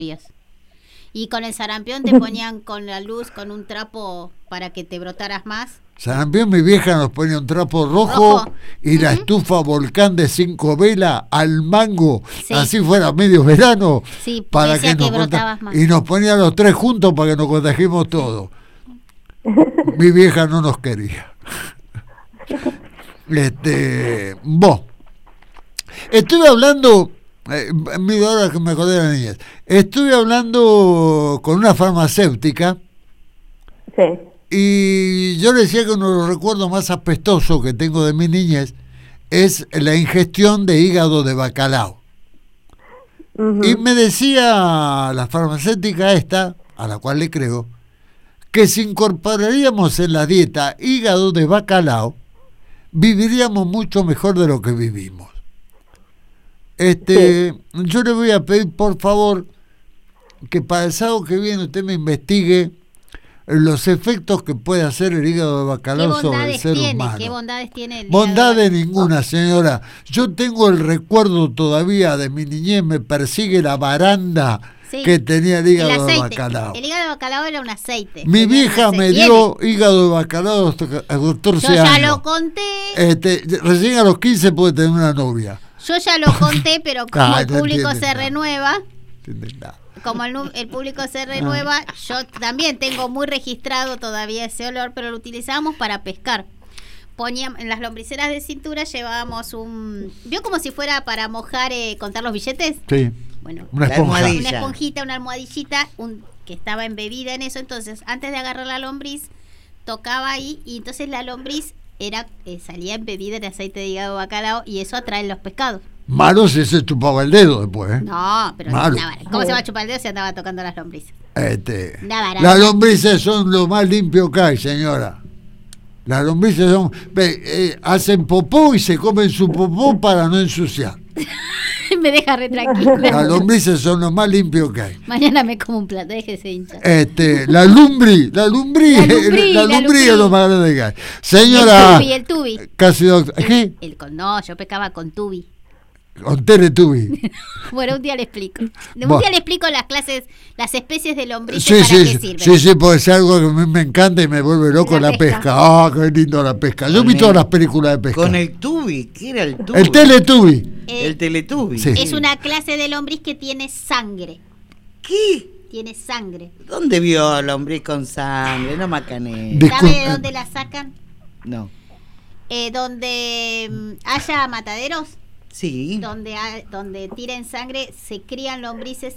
Y con el sarampión te ponían con la luz, con un trapo para que te brotaras más. Sarampión, mi vieja nos ponía un trapo rojo y la estufa volcán de 5 velas al mango, así fuera medio verano, para que nos brotabas más. Y nos ponía los 3 juntos para que nos contagiemos todos. Mi vieja no nos quería. Vos, estuve hablando, mira ahora que me acordé de las niñas, estuve hablando con una farmacéutica. Sí. Y yo le decía que uno de los recuerdos más apestosos que tengo de mi niñez es la ingestión de hígado de bacalao. Uh-huh. Y me decía la farmacéutica esta, a la cual le creo, que si incorporaríamos en la dieta hígado de bacalao, viviríamos mucho mejor de lo que vivimos. Yo le voy a pedir, por favor, que para el sábado que viene usted me investigue los efectos que puede hacer el hígado de bacalao sobre el ser humano. ¿Qué bondades tiene el Bondades ninguna, señora. Yo tengo el recuerdo todavía de mi niñez, me persigue la baranda que tenía el hígado de bacalao. El hígado de bacalao era un aceite. Mi vieja me dio hígado de bacalao a los 14 años. Yo ya lo conté. Recién a los 15 puede tener una novia. Yo ya lo conté, pero como el público se renueva... Como el público se renueva, yo también tengo muy registrado todavía ese olor, pero lo utilizábamos para pescar. Poníamos en las lombriceras de cintura, llevábamos ¿vio como si fuera para mojar, contar los billetes? Sí. Bueno, una esponjita, una almohadillita, que estaba embebida en eso. Entonces, antes de agarrar la lombriz, tocaba ahí, y entonces la lombriz salía embebida en aceite de hígado de bacalao, y eso atrae los pescados. Malo si se chupaba el dedo después, ¿eh? No, pero ¿cómo se va a chupar el dedo si andaba tocando las lombrices? Las lombrices son lo más limpio que hay, señora. Las lombrices hacen popó y se comen su popó para no ensuciar. Me deja re tranquila. Las lombrices son lo más limpio que hay. Mañana me como un plato, déjese hinchar. La lumbrí es lo más grande que hay. Señora. El tubi. Casi doctor. ¿Qué? No, yo pescaba con tubi. Con Teletubby. Bueno, un día le explico. Un día le explico las clases, las especies de lombrices para qué sirven. Sí, porque es algo que a mí me encanta y me vuelve loco la pesca. Qué lindo la pesca. Yo vi todas las películas de pesca. Con el tubi, ¿qué era el tubi? El Teletubby. El Teletubby. Sí. Es una clase de lombriz que tiene sangre. ¿Qué? Tiene sangre. ¿Dónde vio lombriz con sangre? No macané. ¿Sabe de dónde la sacan? No. Donde haya mataderos. Sí. Donde tiren sangre, se crían lombrices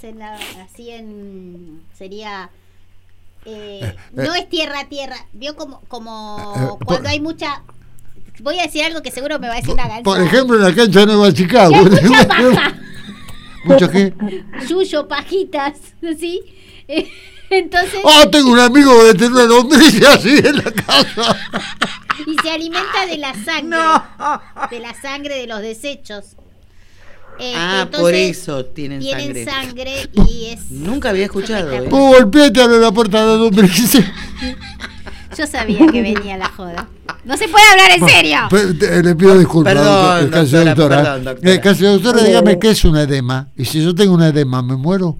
sería no es tierra, vio como cuando hay mucha, voy a decir algo que seguro me va a decir una gancha. Por ejemplo, en la cancha de Nueva Chicago. Mucha paja. ¿Mucho qué? Yuyo, pajitas, ¿sí? Entonces. Tengo un amigo que tiene una lombriz así en la casa. Y se alimenta de la sangre. De la sangre de los desechos. Por eso tienen sangre y es. Nunca había escuchado. Golpeate a la puerta de la lombriz. Yo sabía que venía la joda. No se puede hablar en serio. Le pido disculpas. Perdón, doctora. Casi doctora, dígame qué es un edema. Y si yo tengo un edema, ¿me muero?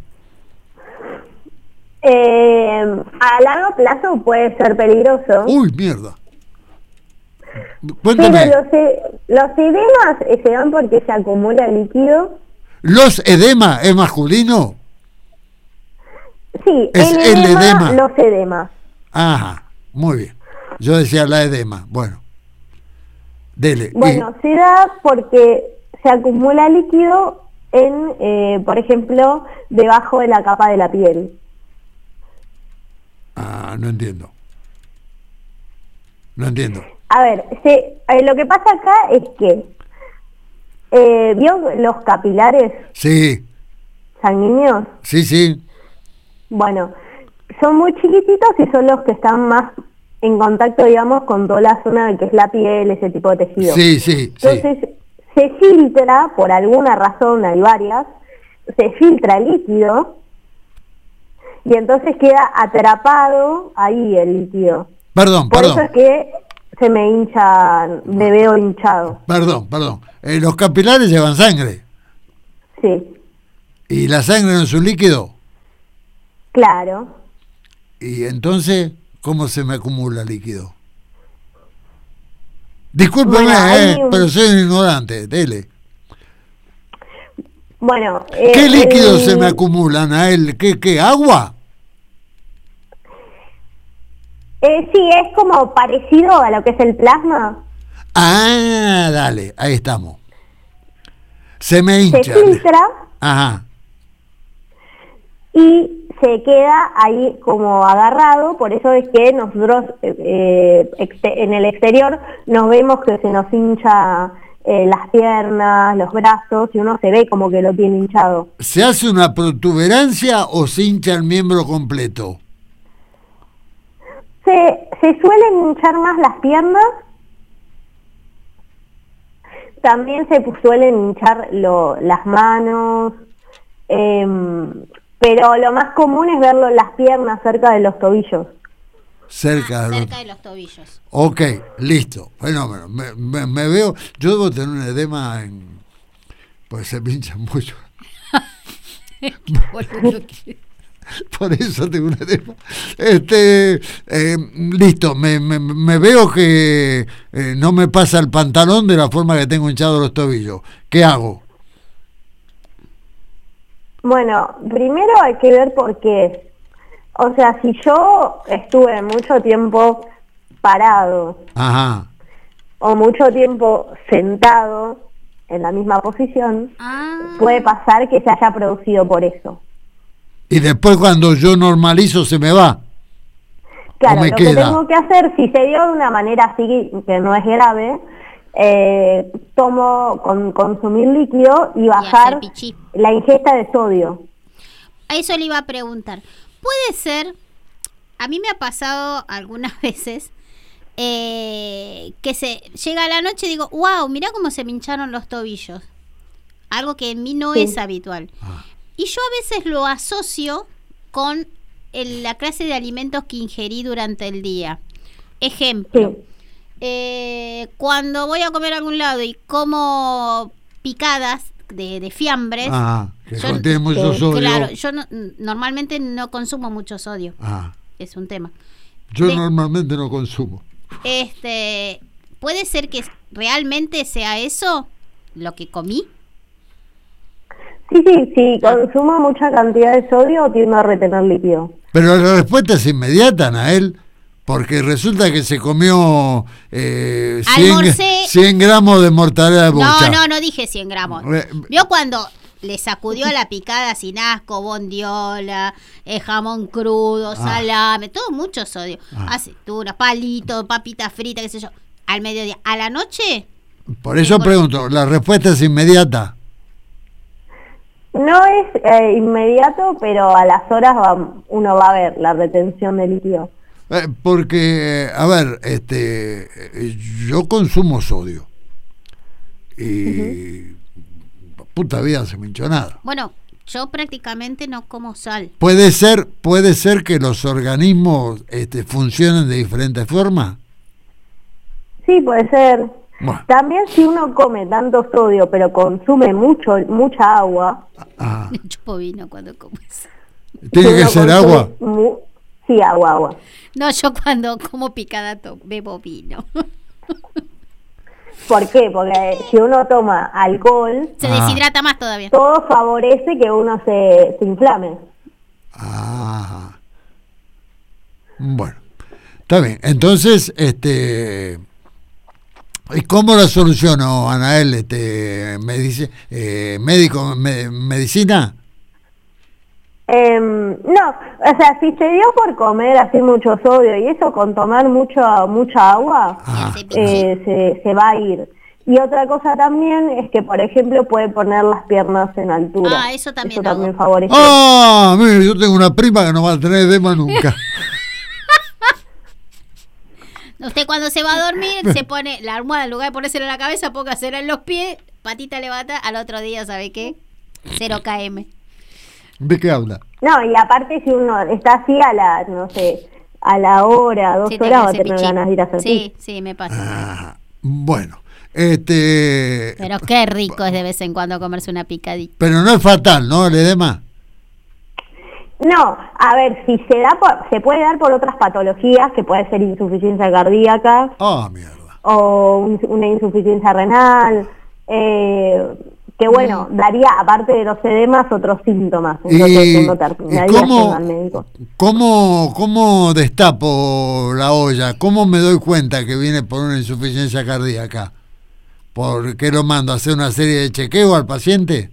A largo plazo puede ser peligroso. Uy, mierda. Cuéntame. Pero los edemas se dan porque se acumula líquido. ¿Los edema es masculino? Sí, es el edema. Los edemas. Ajá, muy bien. Yo decía la edema. Bueno, dele. Bueno, se da porque se acumula líquido por ejemplo, debajo de la capa de la piel. No entiendo. A ver, lo que pasa acá es que ¿vio los capilares? Sí. ¿Sanguíneos? Sí. Bueno, son muy chiquititos y son los que están más en contacto, digamos, con toda la zona de que es la piel, ese tipo de tejido. Sí. Entonces, se filtra, por alguna razón, hay varias, se filtra el líquido y entonces queda atrapado ahí el líquido. Perdón. Por eso es que se me hincha, me veo hinchado. Perdón. Los capilares llevan sangre. Sí. ¿Y la sangre no es un líquido? Claro. Y entonces, ¿cómo se me acumula líquido? Discúlpeme, Bueno, pero soy un ignorante, dele. Bueno, ¿Qué líquidos se me acumulan a él? ¿Qué? ¿Agua? Sí, es como parecido a lo que es el plasma. Ah, dale, ahí estamos. Se me hincha. Se filtra. Ajá. Y se queda ahí como agarrado, por eso es que nosotros en el exterior nos vemos que se nos hincha las piernas, los brazos, y uno se ve como que lo tiene hinchado. ¿Se hace una protuberancia o se hincha el miembro completo? Se suelen hinchar más las piernas, también se suelen hinchar las manos, pero lo más común es verlo en las piernas, cerca de los tobillos. Cerca de los tobillos. Ok, listo, fenómeno. Me veo, yo debo tener un edema pues se pincha mucho. Por eso tengo un edema. Listo, me veo que no me pasa el pantalón de la forma que tengo hinchado los tobillos. ¿Qué hago? Bueno, primero hay que ver por qué. O sea, si yo estuve mucho tiempo parado, ajá, o mucho tiempo sentado en la misma posición, puede pasar que se haya producido por eso. Y después cuando yo normalizo se me va. Claro, ¿o me lo queda? que tengo que hacer, si se dio de una manera así que no es grave, consumir líquido y bajar la ingesta de sodio. A eso le iba a preguntar. Puede ser, a mí me ha pasado algunas veces que se llega a la noche y digo, wow, mirá cómo se me hincharon los tobillos. Algo que en mí no es habitual. Y yo a veces lo asocio con la clase de alimentos que ingerí durante el día. Ejemplo, cuando voy a comer a algún lado y como picadas de fiambres, que contiene mucho sodio. Claro, yo normalmente no consumo mucho sodio. Es un tema. Yo normalmente no consumo. ¿Puede ser que realmente sea eso lo que comí? Sí, consumo mucha cantidad de sodio, tiendo a retener líquido. Pero la respuesta es inmediata, Anael, porque resulta que se comió 100 gramos de mortadela de bocha. No dije 100 gramos. ¿Vio cuando le sacudió a la picada sin asco, bondiola, jamón crudo, salame, todo mucho sodio? Aceitunas, palitos, papitas fritas, qué sé yo. Al mediodía. ¿A la noche? Por eso pregunto, ¿la respuesta es inmediata? No es inmediato, pero a las horas uno va a ver la retención de líquido. Porque, a ver, yo consumo sodio y puta vida se me hinchó nada. Bueno, yo prácticamente no como sal. ¿Puede ser que los organismos funcionen de diferentes formas? Sí, puede ser. Bueno. También si uno come tanto sodio, pero consume mucha agua. Me chupo vino cuando como eso. ¿Tiene que ser agua? Sí, agua. No, yo cuando como picada bebo vino. ¿Por qué? Porque si uno toma alcohol, se deshidrata más todavía. Todo favorece que uno se inflame. Bueno, está bien. Entonces, ¿y cómo lo soluciono, Anael? ¿Medicina? No, o sea, si se dio por comer así mucho sodio y eso, con tomar mucha agua, se va a ir. Y otra cosa también es que, por ejemplo, puede poner las piernas en altura. Eso también favorece. Mire, yo tengo una prima que no va a tener edema nunca. Usted cuando se va a dormir se pone la almohada, en lugar de ponérsela en la cabeza, póngasela en los pies, patita levanta, al otro día, ¿sabe qué? 0 km. ¿De qué habla? No, y aparte si uno está así a la hora, 2 horas, va a tener ganas de ir a hacer pis. Sí, me pasa. Bueno, pero qué rico es de vez en cuando comerse una picadita. Pero no es fatal, ¿no? El edema. No, a ver, si se puede dar por otras patologías, que puede ser insuficiencia cardíaca. Mierda. O una insuficiencia renal, que bueno, daría, aparte de los edemas, otros síntomas. Entonces uno terminaría yendo al médico. ¿Cómo destapo la olla? ¿Cómo me doy cuenta que viene por una insuficiencia cardíaca? ¿Por qué lo mando a hacer una serie de chequeos al paciente?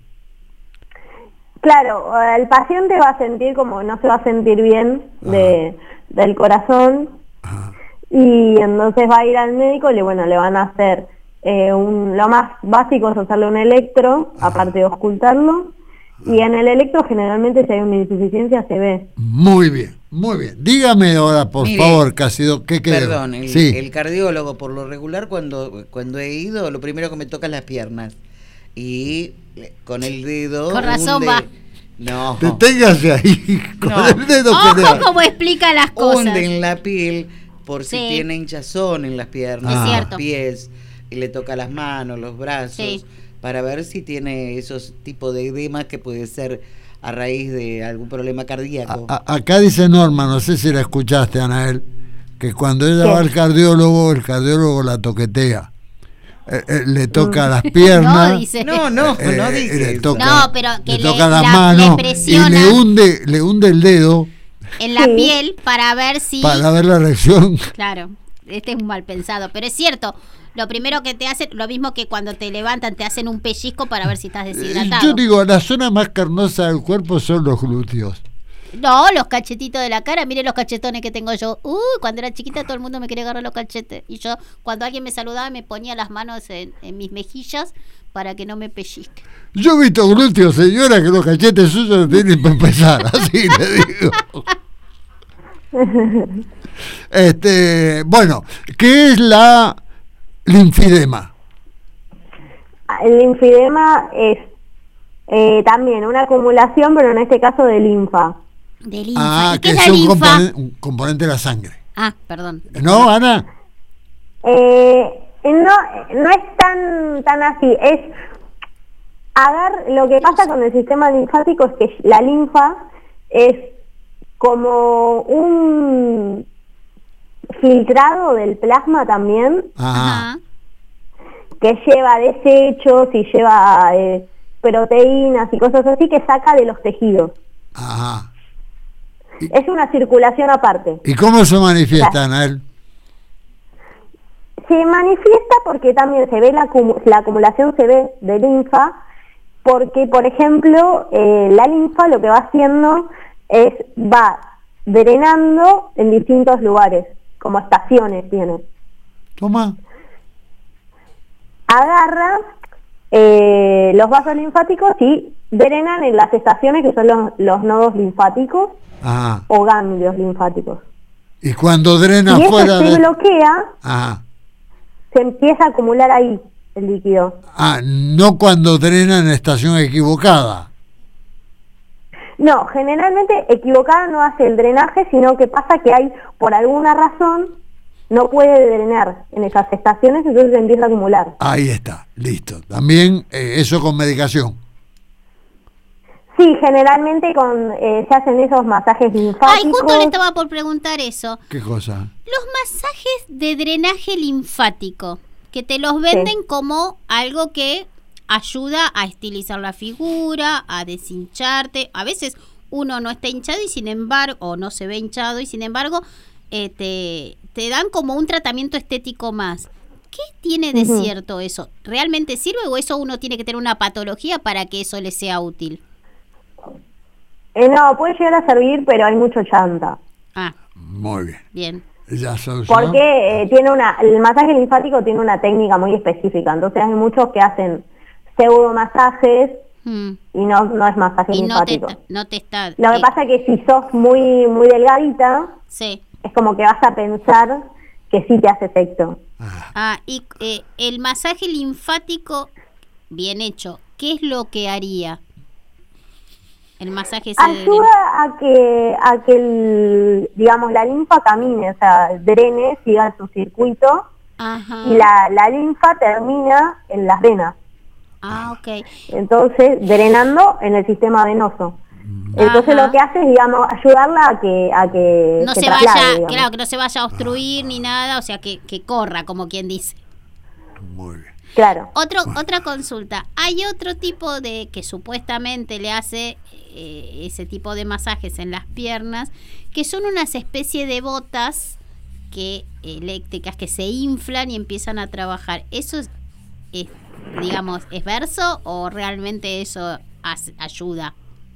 Claro, el paciente va a sentir como no se va a sentir bien del corazón. Ajá. Y entonces va a ir al médico y le van a hacer lo más básico es hacerle un electro, aparte de auscultarlo, y en el electro generalmente si hay una insuficiencia se ve. Muy bien, muy bien. Dígame ahora, por favor, Cásido, ¿qué quedó? Perdón, el cardiólogo, por lo regular, cuando he ido, lo primero que me toca es las piernas. Y con el dedo... Con razón va. No. Deténgase ahí, con el dedo. Ojo cómo explica las cosas. Hunden la piel por si tiene hinchazón en las piernas, en los pies, y le toca las manos, los brazos, para ver si tiene esos tipos de edemas que puede ser a raíz de algún problema cardíaco. Acá dice Norma, no sé si la escuchaste, Anael, que cuando ella va al cardiólogo, el cardiólogo la toquetea. Le toca las piernas. No dice. No dice. Le toca, no, pero que le toca las manos y le hunde el dedo en la piel para ver si... Para ver la reacción. Claro, este es un mal pensado, pero es cierto. Lo primero que te hacen, lo mismo que cuando te levantan, te hacen un pellizco para ver si estás deshidratado. Yo digo, la zona más carnosa del cuerpo son los glúteos. No, los cachetitos de la cara, miren los cachetones que tengo yo. Cuando era chiquita todo el mundo me quería agarrar los cachetes. Y yo, cuando alguien me saludaba, me ponía las manos en mis mejillas para que no me pellizque. Yo he visto glúteos, señora, que los cachetes suyos no tienen para empezar, así le digo. Bueno, ¿qué es la linfidema? El linfidema es también una acumulación, pero en este caso de linfa. De linfa. ¿Y qué es la un linfa? Un componente de la sangre. Perdón. ¿No, Ana? No es tan así. Es lo que pasa con el sistema linfático es que la linfa es como un filtrado del plasma también. Ajá. Que lleva desechos y lleva proteínas y cosas así que saca de los tejidos. Ajá. Es una circulación aparte. ¿Y cómo se manifiesta, Anael? Se manifiesta porque también se ve la acumulación se ve de linfa, porque, por ejemplo, la linfa lo que va haciendo va drenando en distintos lugares, como estaciones tiene. Toma. Agarra los vasos linfáticos y drenan en las estaciones que son los nodos linfáticos. Ajá. O ganglios linfáticos. Y cuando drena y fuera se bloquea, ajá, se empieza a acumular ahí el líquido. No cuando drena en la estación equivocada. No, generalmente equivocada no hace el drenaje, sino que pasa que hay, por alguna razón, no puede drenar en esas estaciones, entonces se empieza a acumular. Ahí está, listo. También eso con medicación. Sí, generalmente se hacen esos masajes linfáticos. Justo le estaba por preguntar eso. ¿Qué cosa? Los masajes de drenaje linfático, que te los venden como algo que ayuda a estilizar la figura, a deshincharte. A veces uno no está hinchado y sin embargo, o no se ve hinchado y sin embargo, te dan como un tratamiento estético más. ¿Qué tiene de cierto eso? ¿Realmente sirve o eso uno tiene que tener una patología para que eso le sea útil? No, puede llegar a servir, pero hay mucho chanta. Muy bien. Bien. Ya porque el masaje linfático tiene una técnica muy específica, entonces hay muchos que hacen pseudo masajes y no es masaje linfático. No te está. Lo que pasa es que si sos muy muy delgadita, es como que vas a pensar que sí te hace efecto. Y el masaje linfático bien hecho, ¿qué es lo que haría? El masaje ayuda a que digamos la linfa camine, o sea, drene, siga su circuito. Ajá. Y la linfa termina en las venas. Ok. Entonces, drenando en el sistema venoso. Entonces lo que hace es, digamos, ayudarla a que no se traslade, vaya, digamos. claro, que no se vaya a obstruir ni nada, o sea, que corra, como quien dice. Muy bien. Claro. Otra consulta. Hay otro tipo de que supuestamente le hace ese tipo de masajes en las piernas, que son unas especies de botas eléctricas que se inflan y empiezan a trabajar. ¿Eso es digamos, es verso o realmente eso ayuda?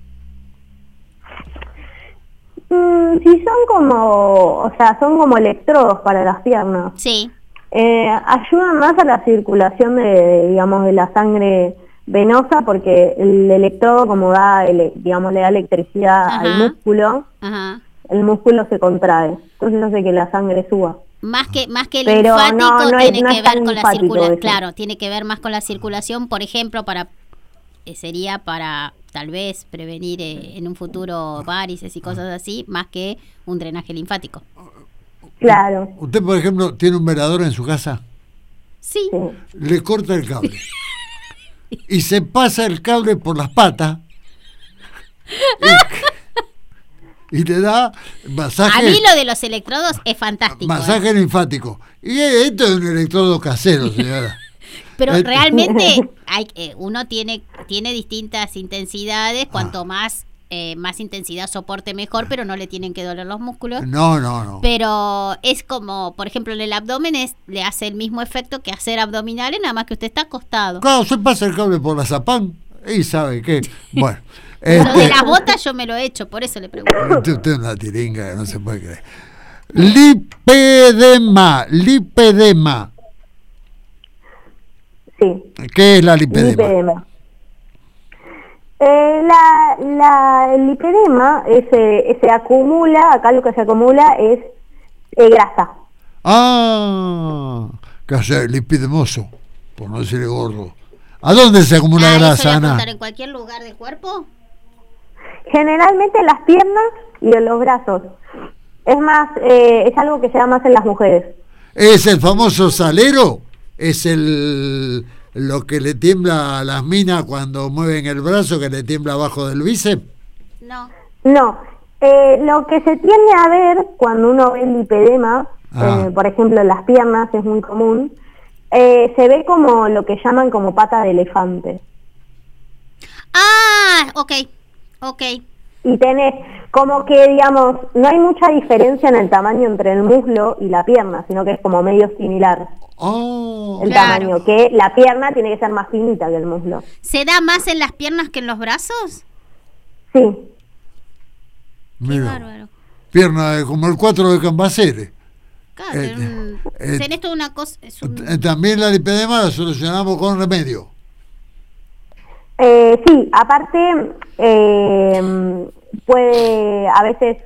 Sí, son como electrodos para las piernas. Sí. Ayudan más a la circulación digamos, de la sangre venosa, porque el electrodo, como digamos, le da electricidad al músculo. Ajá. El músculo se contrae, entonces hace que la sangre suba. Más que el linfático tiene que ver con la circulación. Claro, tiene que ver más con la circulación, por ejemplo, sería para tal vez prevenir en un futuro varices y cosas así, más que un drenaje linfático. Claro. ¿Usted, por ejemplo, tiene un velador en su casa? Sí. Le corta el cable y se pasa el cable por las patas y le da masaje. A mí lo de los electrodos es fantástico. Masaje linfático. Y esto es un electrodo casero, señora. Pero realmente uno tiene distintas intensidades, cuanto más intensidad soporte mejor, pero no le tienen que doler los músculos. No. Pero es como, por ejemplo, en el abdomen le hace el mismo efecto que hacer abdominales, nada más que usted está acostado. Claro, se pasa el cable por la zapán y sabe que, bueno. Lo de las botas yo me lo he hecho, por eso le pregunto. Usted es una tiringa que no se puede creer. Lipedema. Sí. ¿Qué es la lipedema? El lipedema se acumula, acá lo que se acumula es grasa. ¿Qué hace? Lipidemoso, por no decirle gordo. ¿A dónde se acumula grasa, Ana? ¿En cualquier lugar del cuerpo? Generalmente en las piernas y en los brazos. Es más, es algo que se da más en las mujeres. ¿Es el famoso salero? ¿Es lo que le tiembla a las minas cuando mueven el brazo, que le tiembla abajo del bíceps? No. Lo que se tiende a ver cuando uno ve el lipedema, por ejemplo en las piernas es muy común, se ve como lo que llaman como pata de elefante. Ok. Y tenés como que, digamos, no hay mucha diferencia en el tamaño entre el muslo y la pierna, sino que es como medio similar. Tamaño, que la pierna tiene que ser más finita que el muslo. ¿Se da más en las piernas que en los brazos? Sí. Mira, bárbaro. Pierna como el 4 de Cambaceres. Claro, tenés toda una cosa. También la lipedema la solucionamos con remedio. Sí, aparte puede a veces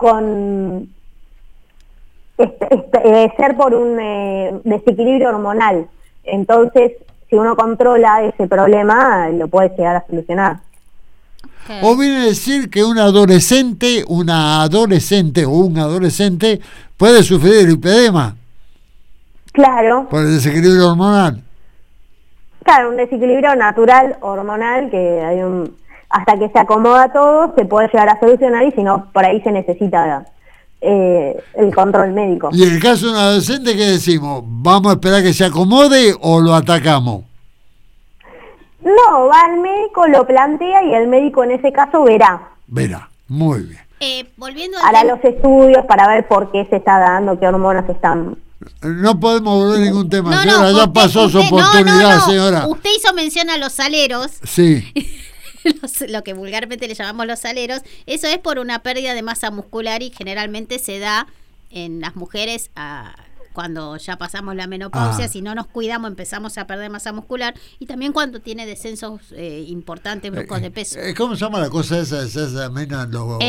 ser por un desequilibrio hormonal. Entonces, si uno controla ese problema, lo puede llegar a solucionar. Okay. O viene a decir que una adolescente o un adolescente puede sufrir el lipedema. Claro. Por el desequilibrio hormonal. Claro, un desequilibrio natural hormonal que hay hasta que se acomoda todo se puede llegar a solucionar, y si no, por ahí se necesita el control médico. Y en el caso de un adolescente, ¿qué decimos? ¿Vamos a esperar que se acomode o lo atacamos? No, va al médico, lo plantea y el médico en ese caso verá, muy bien. Volviendo hará los estudios para ver por qué se está dando, qué hormonas están. No podemos volver a ningún tema, señora, ya pasó su oportunidad, señora. Usted hizo mención a los saleros. Sí. Lo que vulgarmente le llamamos los saleros, eso es por una pérdida de masa muscular y generalmente se da en las mujeres cuando ya pasamos la menopausia. Si no nos cuidamos empezamos a perder masa muscular, y también cuando tiene descensos importantes, bruscos de peso. ¿Cómo se llama la cosa esa mena?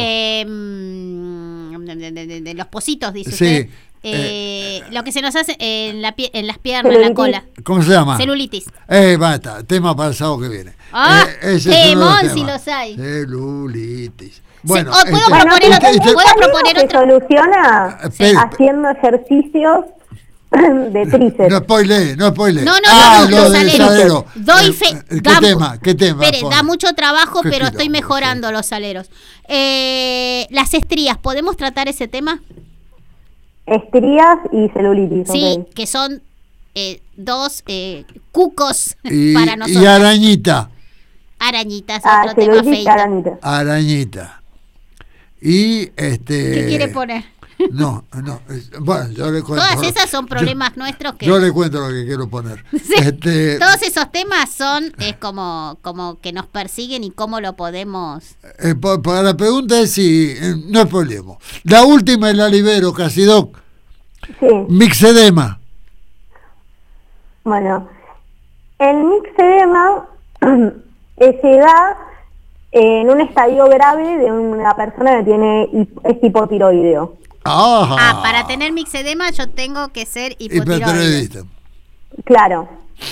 De los pocitos, dice usted. Lo que se nos hace en las piernas, en la cola. ¿Cómo se llama? Celulitis. Basta, tema para el sábado que viene. Temón, si los hay. Celulitis. Bueno, ¿puedo proponer otro? Se soluciona haciendo ejercicios de tríceps. No spoile. No, lo del salero. ¿Qué tema? Espere, da mucho trabajo, pero estoy mejorando los saleros. Las estrías, ¿podemos tratar ese tema? Estrías y celulitis. Sí, okay. Que son dos cucos para nosotros. Y arañita. Arañitas, otro tema feito. Arañita. Y ¿qué quiere poner? No, bueno, yo le cuento. Todas esas son problemas nuestros que... Yo le cuento lo que quiero poner. Sí, todos esos temas es como que nos persiguen y cómo lo podemos... Para la pregunta es si... no spoilemos. La última es la libero, Casidoc. Sí. Mixedema. Bueno, el mixedema se da en un estadio grave de una persona que es hipotiroideo. Para tener mixedema yo tengo que ser hipotiroideo. Claro.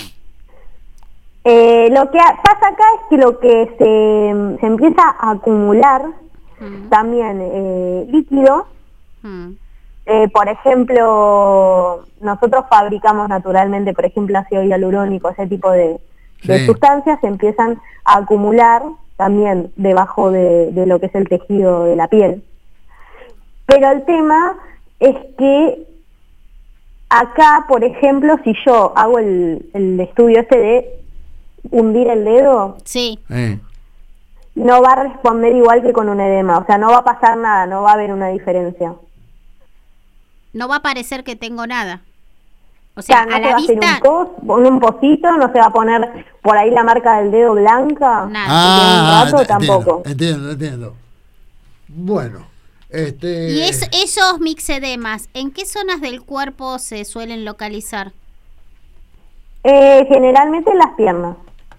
Lo que pasa acá es que lo que se empieza a acumular también líquido. Por ejemplo, nosotros fabricamos naturalmente, por ejemplo, ácido hialurónico, ese tipo de sustancias se empiezan a acumular también debajo de lo que es el tejido de la piel. Pero el tema es que acá, por ejemplo, si yo hago el estudio de hundir el dedo, no va a responder igual que con un edema, o sea, no va a pasar nada, no va a haber una diferencia. No va a parecer que tengo nada. O sea, no a la vista... un pocito, no se va a poner por ahí la marca del dedo blanca. Nada. Tampoco. Entiendo. Bueno. Y esos mixedemas, ¿en qué zonas del cuerpo se suelen localizar? Generalmente en las piernas.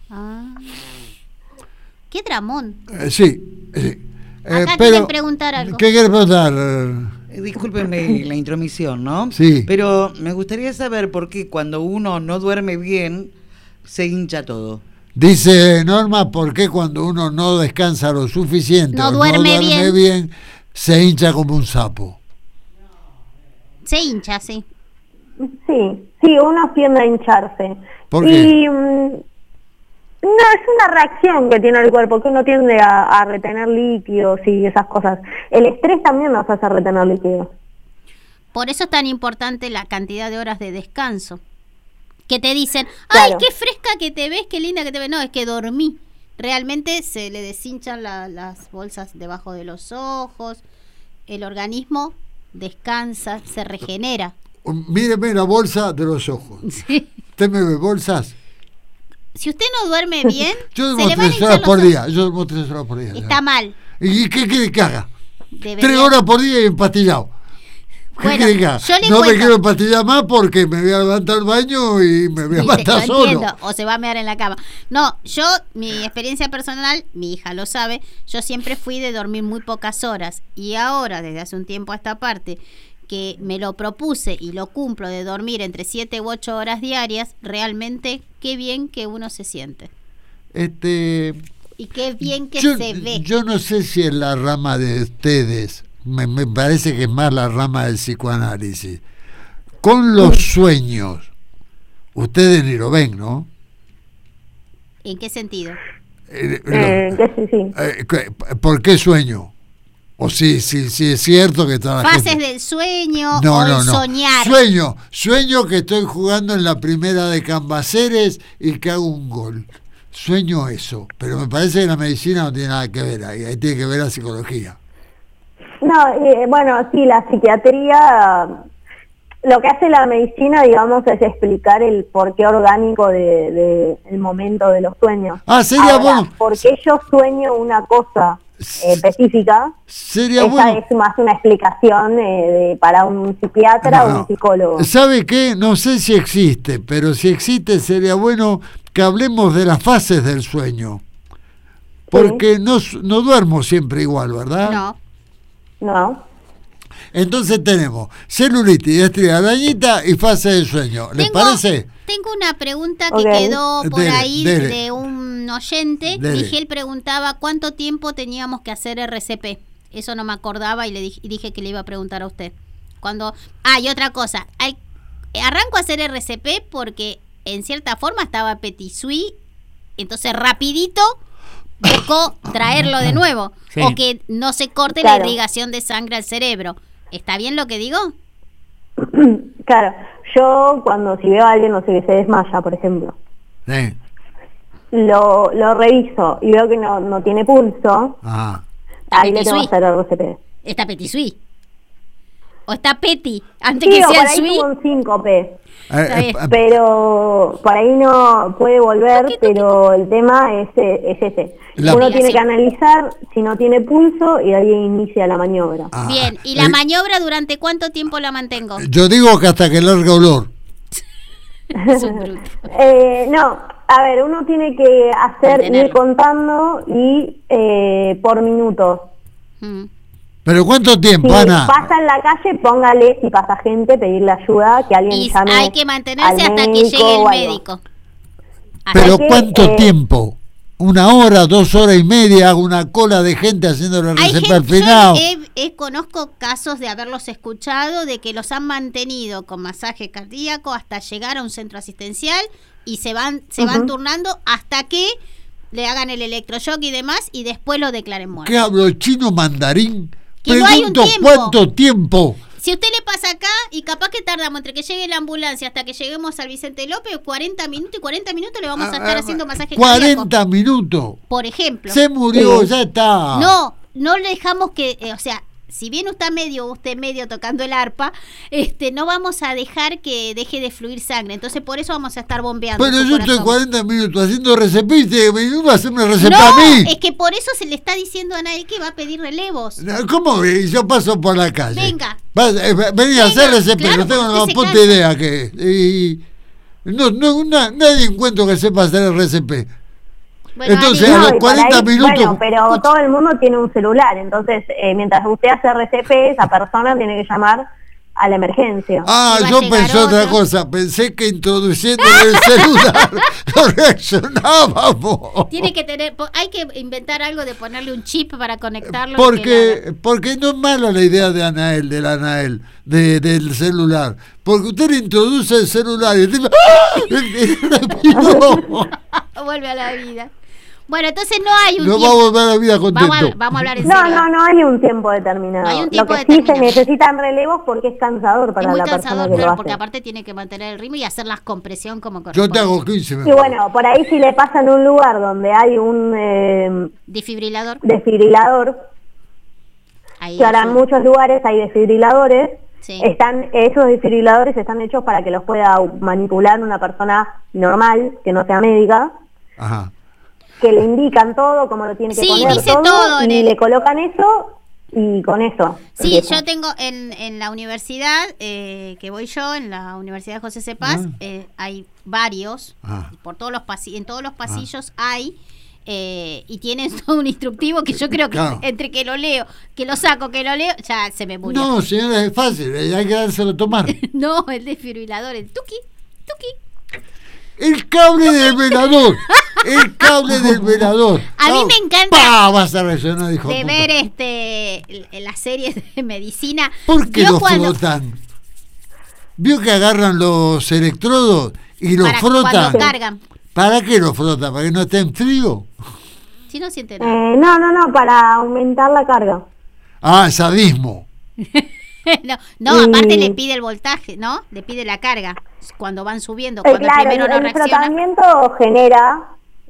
¡Qué dramón! Sí. Acá quieren preguntar algo. ¿Qué quiere preguntar? Discúlpenme la intromisión, ¿no? Sí. Pero me gustaría saber por qué cuando uno no duerme bien se hincha todo. Dice Norma, ¿por qué cuando uno no descansa lo suficiente no duerme bien se hincha como un sapo? Se hincha, sí. Sí, uno tiende a hincharse. ¿Por qué? No, es una reacción que tiene el cuerpo, que uno tiende a retener líquidos y esas cosas. El estrés también nos hace retener líquidos. Por eso es tan importante la cantidad de horas de descanso. Que te dicen, claro. ¡ay, qué fresca que te ves, qué linda que te ves! No, es que dormí. Realmente se le deshinchan las bolsas debajo de los ojos, el organismo descansa, se regenera. Míreme la bolsa de los ojos. Sí. ¿Usted me ve bolsas? Si usted no duerme bien, yo duermo 3 horas por día. Yo duermo 3 horas por día. Está mal. ¿Y qué quiere que haga? 3 horas por día y empastillado. ¿Qué quiere que haga? No me quiero empastillar más porque me voy a levantar al baño y me voy a matar solo. Entiendo. O se va a mear en la cama. No, mi experiencia personal, mi hija lo sabe, yo siempre fui de dormir muy pocas horas. Y ahora, desde hace un tiempo a esta parte, que me lo propuse y lo cumplo de dormir entre 7 u 8 horas diarias, realmente qué bien que uno se siente. Y qué bien que se ve. Yo no sé si en la rama de ustedes, me parece que es más la rama del psicoanálisis, con los sueños, ustedes ni lo ven, ¿no? ¿En qué sentido? Sí. ¿Por qué sueño? O sí es cierto que toda la fases gente... del sueño no. soñar. Sueño que estoy jugando en la primera de Cambaceres y que hago un gol. Sueño eso, pero me parece que la medicina no tiene nada que ver ahí tiene que ver la psicología. No, bueno, sí, la psiquiatría, lo que hace la medicina, digamos, es explicar el porqué orgánico de el momento de los sueños. Sería ahora, bueno. Porque yo sueño una cosa específica, sería esa bueno. Es más una explicación para un psiquiatra o un psicólogo. ¿Sabe qué? No sé si existe, pero si existe sería bueno que hablemos de las fases del sueño. Porque no duermo siempre igual, ¿verdad? No. Entonces tenemos celulitis, estría, arañita y fase del sueño. ¿Les parece? Tengo una pregunta que quedó por ahí de un oyente. Miguel preguntaba cuánto tiempo teníamos que hacer RCP. Eso no me acordaba y dije que le iba a preguntar a usted. Y otra cosa, arranco a hacer RCP porque en cierta forma estaba Petit Suisse, entonces rapidito busco traerlo de nuevo, o que no se corte la irrigación de sangre al cerebro. ¿Está bien lo que digo? Claro, yo si veo a alguien, no sé, que se desmaya, por ejemplo, lo reviso y veo que no tiene pulso, ahí le tengo que hacer RCP. ¿Está Petit Suisse? ¿O está Petit? Antes que sea el Suisse. Tuvo un síncope. Pero por ahí no puede volver, pero el tema es ese. Uno tiene que analizar si no tiene pulso y ahí inicia la maniobra. Bien, ¿y la maniobra durante cuánto tiempo la mantengo? Yo digo que hasta que larga olor. Es un bruto. No, a ver, uno tiene que ir contando y por minutos. ¿Pero cuánto tiempo, si Ana? pasa en la calle, póngale, si pasa gente, pedirle ayuda, que alguien llame. Hay que mantenerse hasta que llegue el médico. ¿Pero cuánto tiempo? ¿1 hora, 2 horas y media? Hago una cola de gente haciendo la receta al final. Yo conozco casos de haberlos escuchado, de que los han mantenido con masaje cardíaco hasta llegar a un centro asistencial y se van turnando hasta que le hagan el electroshock y demás y después lo declaren muerto. ¿Qué hablo? ¿Chino mandarín? Que no hay un tiempo. ¿Cuánto tiempo? Si usted le pasa acá y capaz que tardamos entre que llegue la ambulancia hasta que lleguemos al Vicente López 40 minutos y 40 minutos le vamos a estar haciendo masaje 40 cardíaco. Minutos. Por ejemplo. Se murió, ya está. No le dejamos que, si bien usted medio tocando el arpa, no vamos a dejar que deje de fluir sangre. Entonces por eso vamos a estar bombeando. Pero yo estoy 40 minutos haciendo RCP y te venimos a hacerme RCP a mí. Es que por eso se le está diciendo a Anael que va a pedir relevos. ¿Cómo? Yo paso por la calle. Venga. Vení a hacer RCP, claro, no tengo una puta idea que es. Y nadie encuentro que sepa hacer RCP. Bueno, entonces a los 40 minutos... Bueno, pero todo el mundo tiene un celular, entonces mientras usted hace RCP, esa persona tiene que llamar a la emergencia. Yo pensé otra cosa, pensé que introduciendo el celular lo reaccionábamos. Hay que inventar algo de ponerle un chip para conectarlo. Porque no es mala la idea de Anael, del celular, porque usted le introduce el celular y el tipo vuelve a la vida. Bueno, entonces no hay un tiempo. Va a volver a la vida contento. Vamos a hablar en serio. No hay un tiempo determinado. Lo que sí se necesitan relevos porque es cansador para la persona que lo hace. Porque aparte tiene que mantener el ritmo y hacer las compresión como corresponde. Yo te hago 15 minutos. Y bueno, por ahí si le pasa en un lugar donde hay un desfibrilador. Ahora en muchos lugares hay desfibriladores. Sí. Esos desfibriladores están hechos para que los pueda manipular una persona normal, que no sea médica. Ajá. Que le indican todo, cómo lo tiene que poner dice todo y le colocan eso y con eso. Sí, empieza. Yo tengo en la universidad que voy yo, en la Universidad de José C. Paz, hay varios, por todos los en todos los pasillos hay, y tienen todo un instructivo que yo creo que entre que lo leo, que lo saco, que lo leo, ya se me murió. No, señora, es fácil, hay que dárselo a tomar. No, el desfibrilador, el tuki. El cable del velador. A mí me encanta vas a reaccionar, hijo de ver las series de medicina. ¿Por qué lo frotan? ¿Vio que agarran los electrodos y los frotan? Cuando cargan. ¿Para qué lo frotan? ¿Para que no esté en frío? Si no siente nada. No, para aumentar la carga. Sadismo. Aparte le pide el voltaje, ¿no? Le pide la carga cuando van subiendo, cuando primero no reacciona. El frotamiento genera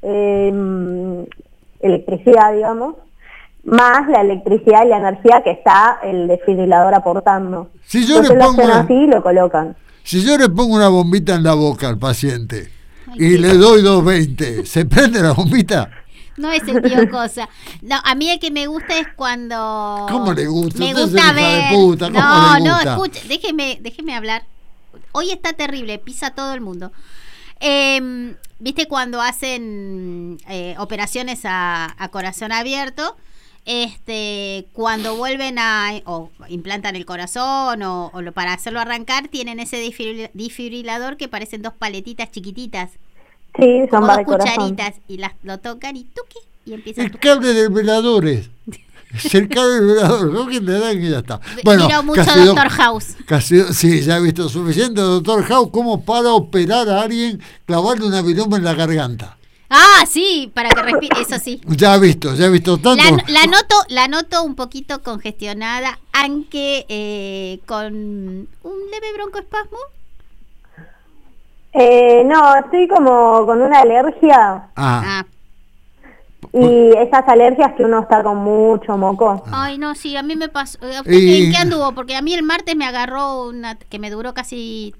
electricidad, digamos, más la electricidad y la energía que está el desfibrilador aportando. Si yo le pongo así, lo colocan. Si yo le pongo una bombita en la boca al paciente y le doy 220, ¿se prende la bombita? No he sentido cosa. No, a mí el que me gusta es cuando... ¿Cómo le gusta? Me gusta ver... Puta, no, escuche, déjeme hablar. Hoy está terrible, pisa todo el mundo. ¿Viste cuando hacen operaciones a corazón abierto? Cuando vuelven o implantan el corazón o para hacerlo arrancar, tienen ese desfibrilador que parecen 2 paletitas chiquititas. Sí, son como 2 cucharitas y lo tocan y tuqui y empieza el cable del velador es. Cercar el vibrador, ¿no? Que te dan y ya está. Bueno, miro mucho Doctor House. Sí, ya he visto suficiente Doctor House como para operar a alguien, clavarle una viroma en la garganta. Ah, sí, para que respire, eso sí. Ya he visto tanto. La noto un poquito congestionada, aunque con un leve broncoespasmo. No, estoy como con una alergia. Y esas alergias que uno está con mucho moco. Ay, no, sí, a mí me pasó. ¿En qué anduvo? Porque a mí el martes me agarró una que me duró casi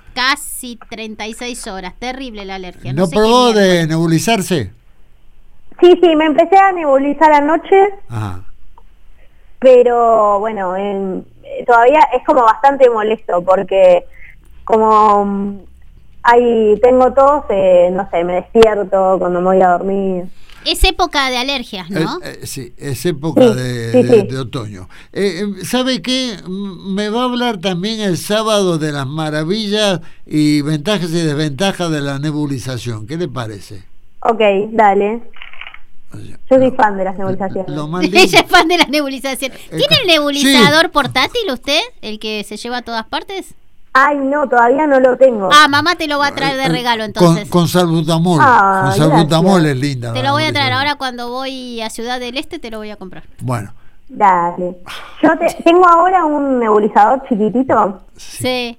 36 horas. Terrible la alergia. ¿No probó de nebulizarse? Sí, me empecé a nebulizar anoche. Ajá. Pero bueno, todavía es como bastante molesto porque como tengo tos, no sé, me despierto cuando me voy a dormir. Es época de alergias, ¿no? Sí, es época de otoño. ¿Sabe qué? Me va a hablar también el sábado de las maravillas y ventajas y desventajas de la nebulización. ¿Qué le parece? Ok, dale. Yo soy fan de las nebulizaciones. Ella es fan de las nebulizaciones. ¿Tiene el nebulizador portátil usted? ¿El que se lleva a todas partes? Ay, no, todavía no lo tengo. Mamá te lo va a traer de regalo entonces. Con salbutamol. Con salbutamol es linda. Te lo voy a traer. Ahora cuando voy a Ciudad del Este te lo voy a comprar. Bueno. Dale. Yo tengo ahora un nebulizador chiquitito. Sí.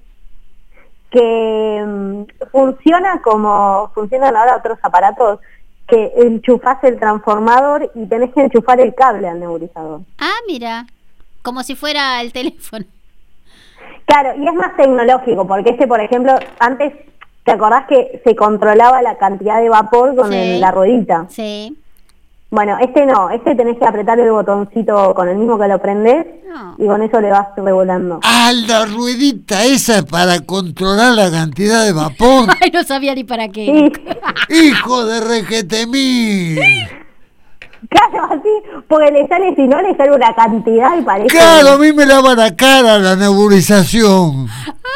Que funciona como funcionan ahora otros aparatos, que enchufás el transformador y tenés que enchufar el cable al nebulizador. Ah, mira. Como si fuera el teléfono. Claro, y es más tecnológico, porque por ejemplo, antes, ¿te acordás que se controlaba la cantidad de vapor con la ruedita? Sí. Bueno, no, tenés que apretar el botoncito con el mismo que lo prendés y con eso le vas regulando. Ah, la ruedita esa para controlar la cantidad de vapor. Ay, no sabía ni para qué. Sí. ¡Hijo de requetemil! Claro, así, porque si no le sale una cantidad y parece... Claro, a mí me lava la cara la nebulización.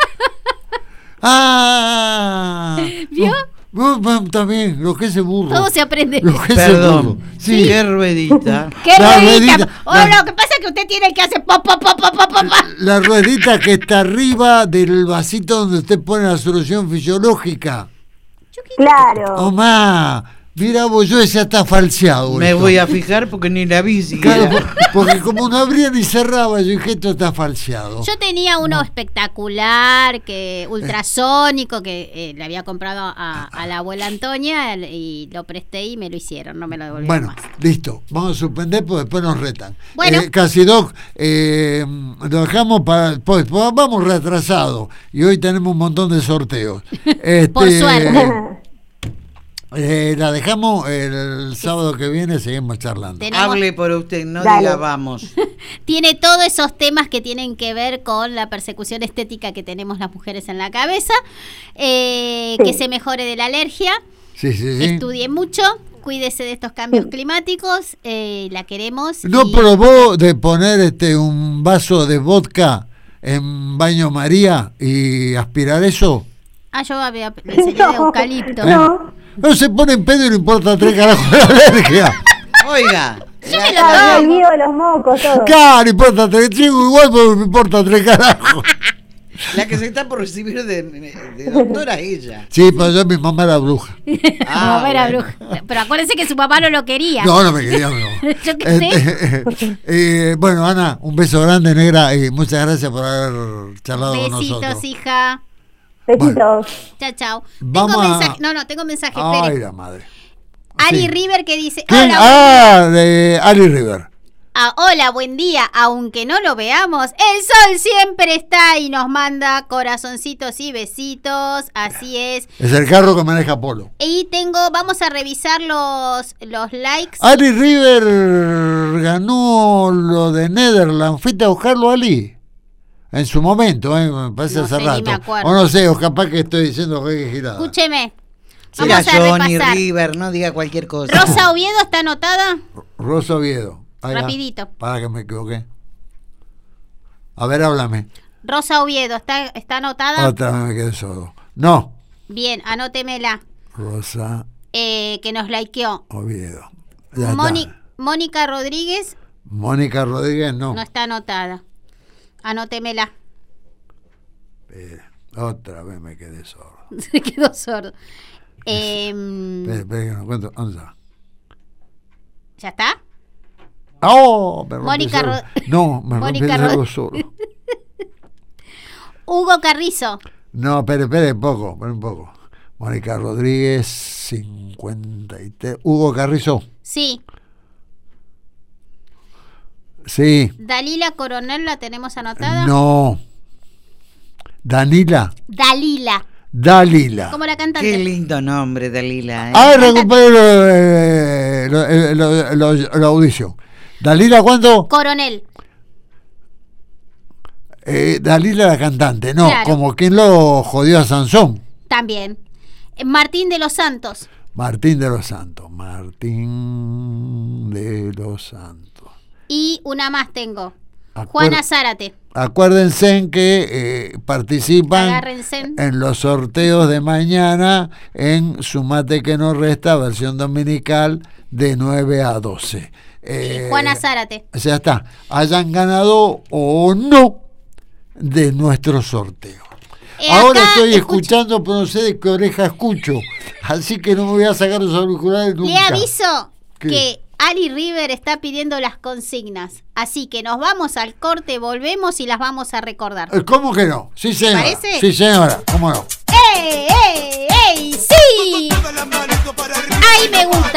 ¿Vio? También, lo que es burro. Todo se aprende. Perdón, sí. ¿Qué ruedita? ¿Qué ruedita? Lo que pasa es que usted tiene el que hace pa. La ruedita que está arriba del vasito donde usted pone la solución fisiológica. Claro. Omá, mira vos, yo ese está falseado. Me voy a fijar porque ni la vi siquiera. Claro, porque como no abría ni cerraba, yo dije, esto está falseado. Yo tenía uno espectacular, ultrasónico, que le había comprado a la abuela Antonia y lo presté y me lo hicieron, no me lo devolvieron más. Listo, vamos a suspender porque después nos retan. Bueno. Casidoc, lo dejamos pues vamos retrasados y hoy tenemos un montón de sorteos. Por suerte. La dejamos el sábado que viene, seguimos charlando. Hable por usted, no Dale. diga vamos. Tiene todos esos temas que tienen que ver con la persecución estética que tenemos las mujeres en la cabeza, que se mejore de la alergia, Sí. estudie mucho, cuídese de estos cambios climáticos, la queremos. ¿No probó de poner un vaso de vodka en baño María y aspirar eso? Yo había enseñado de eucalipto. No se pone en pedo y no importa 3 carajos la alergia. Oiga. El miedo de los mocos, todo. Claro, no importa 3, sigo igual, pero me importa 3 carajos. La que se está por recibir de doctora es ella. Sí, pero mi mamá era bruja. Mamá era bruja. Pero acuérdense que su papá no lo quería. No me quería, no. Yo qué sé. Bueno, Ana, un beso grande, negra, y muchas gracias por haber charlado con nosotros. Besitos, hija. Besitos. Chao. Vamos tengo mensaje. No, tengo mensaje. Ay, Espere. la madre. Ari Sí. River que dice: ¿Quién? Hola, De Ali River. hola, buen día. Aunque no lo veamos, el sol siempre está y nos manda corazoncitos y besitos. Así es. Es el carro que maneja Polo. Y vamos a revisar los likes. Ali River ganó lo de Netherlands. ¿Fuiste a buscarlo, Ali? En su momento, me parece No hace sé, ni rato. me acuerdo. O no sé, o capaz que estoy diciendo que hay girada. Escúcheme. Será Vamos a Johnny repasar. River, no diga cualquier cosa. Rosa Oviedo está anotada. Rosa Oviedo. Ahí va. Rapidito. Para que me equivoqué. A ver, háblame. Rosa Oviedo está anotada. Otra vez me quedé sordo. No. Bien, anótemela. Rosa Que nos likeó. Oviedo. Ya está. Mónica Rodríguez. Mónica Rodríguez no. No está anotada. Anótemela. Otra vez me quedé sordo. Se quedó sordo. Espera que no cuento. ¿Dónde está? ¿Ya está? ¡Oh! Me Mónica No, me rompí el algo solo. Hugo Carrizo. No, espere un poco. Mónica Rodríguez, 53. Hugo Carrizo. Sí. Sí. Dalila Coronel, ¿la tenemos anotada? No. Dalila. Como la cantante. Qué lindo nombre, Dalila. Recupero la audición. ¿Dalila cuándo? Coronel. Dalila la cantante, no, claro. Como quien lo jodió a Sansón. También. Martín de los Santos. Martín de los Santos. Y una más tengo. Juana Zárate. Acuérdense que participan en los sorteos de mañana en Sumate que no resta, versión dominical de 9 a 12. Juana Zárate. Ya está. Hayan ganado o no de nuestro sorteo. Ahora estoy escuchando, pero no sé de qué oreja escucho. Así que no me voy a sacar los auriculares nunca. Le aviso que Ali River está pidiendo las consignas. Así que nos vamos al corte, volvemos y las vamos a recordar. ¿Cómo que no? Sí, señora. ¿Parece? Sí, señora. ¿Cómo no? ¡Ey! ¡Sí! ¡Ay, me gusta!